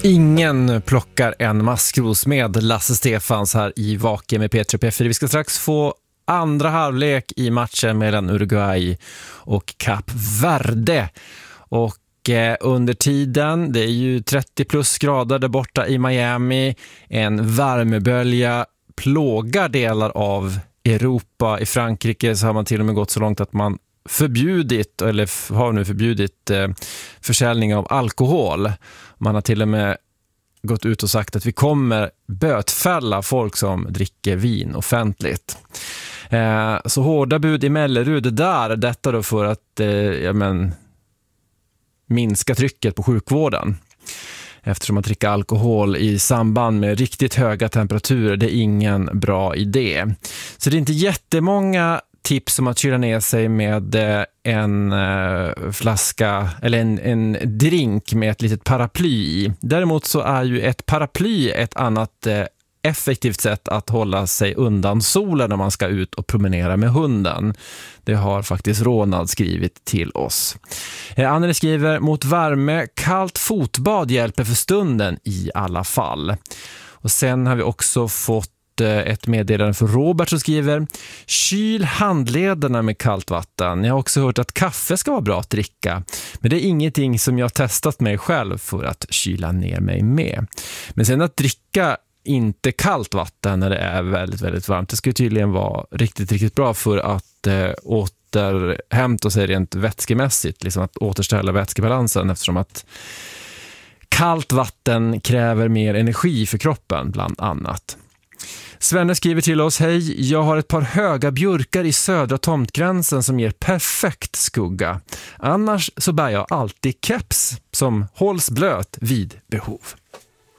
Ingen plockar en maskros med Lasse Stefans här i Vaken med Petra P4. Vi ska strax få andra halvlek i matchen mellan Uruguay och Kap Verde. Och under tiden, det är ju 30 plus grader där borta i Miami. En värmebölja plågar delar av Europa. I Frankrike så har man till och med gått så långt att man har nu förbjudit försäljning av alkohol. Man har till och med gått ut och sagt att vi kommer bötfälla folk som dricker vin offentligt. Så hårda bud i Mellerud där, detta då för att minska trycket på sjukvården. Eftersom att dricka alkohol i samband med riktigt höga temperaturer, det är ingen bra idé. Så det är inte jättemånga tips om att kyla ner sig med en flaska eller en drink med ett litet paraply i. Däremot så är ju ett paraply ett annat effektivt sätt att hålla sig undan solen när man ska ut och promenera med hunden. Det har faktiskt Ronald skrivit till oss. Anneli skriver, mot värme, kallt fotbad hjälper för stunden i alla fall. Och sen har vi också fått ett meddelande för Robert som skriver, kyl handlederna med kallt vatten. Jag har också hört att kaffe ska vara bra att dricka, men det är ingenting som jag har testat mig själv för att kyla ner mig med. Men sen att dricka inte kallt vatten när det är väldigt, väldigt varmt, det ska ju tydligen vara riktigt, riktigt bra för att återhämta sig rent vätskemässigt, liksom att återställa vätskebalansen, eftersom att kallt vatten kräver mer energi för kroppen bland annat. Svenne skriver till oss, hej, jag har ett par höga björkar i södra tomtgränsen som ger perfekt skugga. Annars så bär jag alltid keps som hålls blöt vid behov.